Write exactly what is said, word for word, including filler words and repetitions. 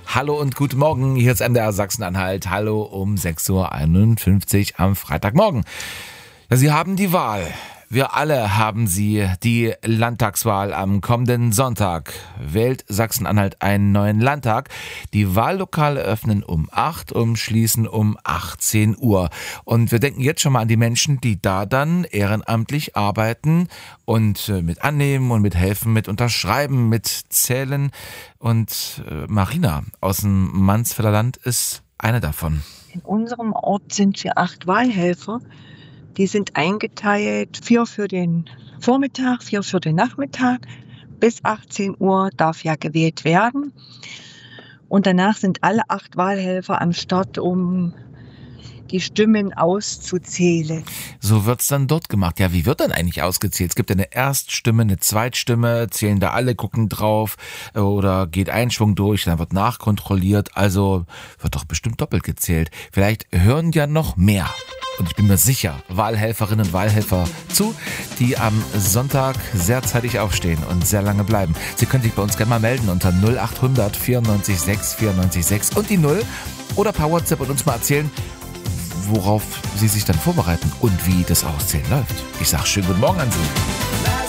Hallo und guten Morgen, hier ist M D R Sachsen-Anhalt. Hallo um sechs Uhr einundfünfzig am Freitagmorgen. Ja, Sie haben die Wahl. Wir alle haben sie, die Landtagswahl am kommenden Sonntag. Wählt Sachsen-Anhalt einen neuen Landtag. Die Wahllokale öffnen um acht und schließen um achtzehn Uhr. Und wir denken jetzt schon mal an die Menschen, die da dann ehrenamtlich arbeiten und mit annehmen und mit helfen, mit unterschreiben, mit zählen. Und Marina aus dem Mansfelder Land ist eine davon. In unserem Ort sind wir acht Wahlhelfer. Die sind eingeteilt, vier für den Vormittag, vier für den Nachmittag. Bis achtzehn Uhr darf ja gewählt werden. Und danach sind alle acht Wahlhelfer am Start, um die Stimmen auszuzählen. So wird's dann dort gemacht. Ja, wie wird dann eigentlich ausgezählt? Es gibt eine Erststimme, eine Zweitstimme, zählen da alle, gucken drauf oder geht ein Schwung durch, dann wird nachkontrolliert. Also wird doch bestimmt doppelt gezählt. Vielleicht hören ja noch mehr. Und ich bin mir sicher, Wahlhelferinnen und Wahlhelfer zu, die am Sonntag sehr zeitig aufstehen und sehr lange bleiben. Sie können sich bei uns gerne mal melden unter null acht hundert vierundneunzig sechs vierundneunzig sechs und die null oder per WhatsApp und uns mal erzählen, worauf Sie sich dann vorbereiten und wie das Auszählen läuft. Ich sage schönen guten Morgen an Sie.